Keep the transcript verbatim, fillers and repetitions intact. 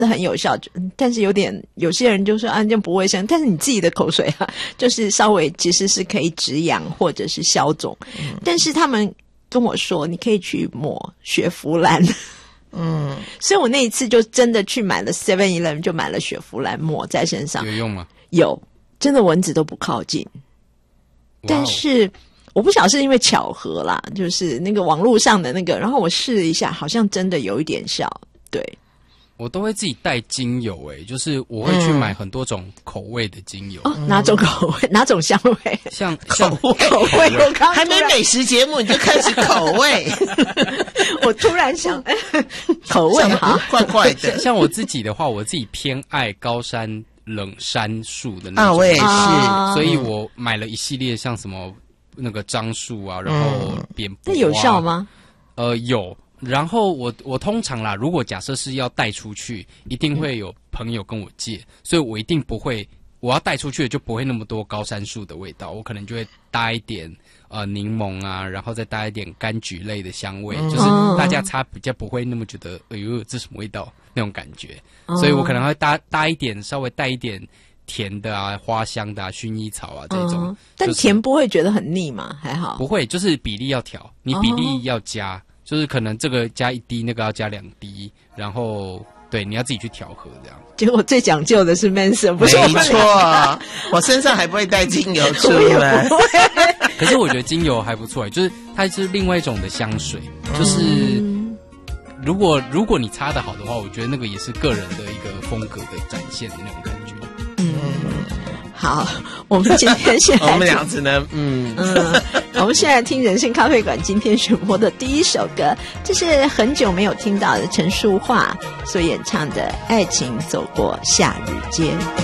很有效，但是有点有些人就说啊这样不卫生，但是你自己的口水啊，就是稍微其实是可以止痒或者是消肿、嗯、但是他们跟我说你可以去抹雪芙兰，嗯，所以我那一次就真的去买了 seven eleven 就买了雪芙兰抹在身上。 有用吗？ 有，真的蚊子都不靠近。但是我不晓得是因为巧合啦，就是那个网络上的那个，然后我试了一下，好像真的有一点效。对， 我都会自己带精油诶、欸，就是我会去买很多种口味的精油。 哦，哪种口味？哪种香味？ 像口味， 口味。我刚还没美食节目你就开始口味， 我突然想，口味好怪怪的。 像我自己的话，我自己偏爱高山冷杉树的那种， 啊，我也是， 啊、 所以我买了一系列像什么那个樟树啊，然后蝙蝠、啊， 那有效吗？ 呃，有。然后我我通常啦，如果假设是要带出去，一定会有朋友跟我借，所以我一定不会，我要带出去的就不会那么多高山树的味道，我可能就会搭一点呃柠檬啊，然后再搭一点柑橘类的香味，就是大家擦比较不会那么觉得哎呦这什么味道那种感觉，所以我可能会搭搭一点稍微带一点甜的啊、花香的啊、薰衣草啊这种、嗯， 但甜不会觉得很腻吗？还好， 不会，就是比例要调，你比例要加。哦，就是可能这个加一滴，那个要加两滴，然后对你要自己去调和这样。 结果最讲究的是 Manson， 不是我没错，我身上还不会带精油出来。 可是我觉得精油还不错，就是它是另外一种的香水，就是如果如果你擦得好的话，我觉得那个也是个人的一个风格的展现的那种感觉。 嗯，好，我们今天先来我们俩只能嗯嗯，我们现在听人生咖啡馆今天选播的第一首歌，这是很久没有听到的陈淑桦所演唱的《爱情走过夏日街》。